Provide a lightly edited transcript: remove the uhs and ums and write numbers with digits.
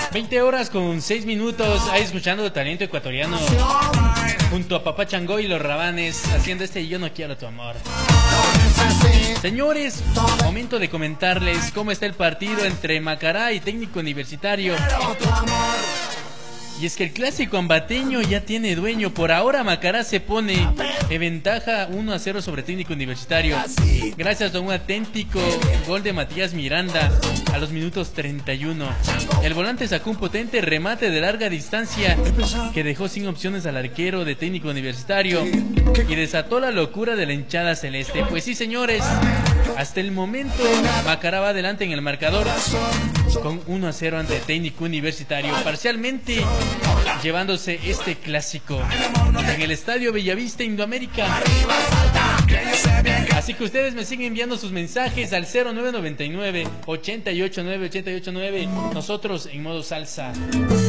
20 horas con 6 minutos. Ahí escuchando talento ecuatoriano junto a Papá Chango y los Rabanes haciendo este Yo no quiero tu amor. Señores, momento de comentarles cómo está el partido entre Macará y Técnico Universitario. Y es que el clásico ambateño ya tiene dueño. Por ahora Macará se pone en ventaja 1-0 sobre Técnico Universitario, gracias a un auténtico gol de Matías Miranda a los minutos 31. El volante sacó un potente remate de larga distancia que dejó sin opciones al arquero de Técnico Universitario y desató la locura de la hinchada celeste. Pues sí, señores, hasta el momento Macará va adelante en el marcador con 1-0 ante Técnico Universitario, parcialmente llevándose este clásico en el Estadio Bellavista Indoamérica. Así que ustedes me siguen enviando sus mensajes al 0999 889 889. Nosotros en modo salsa.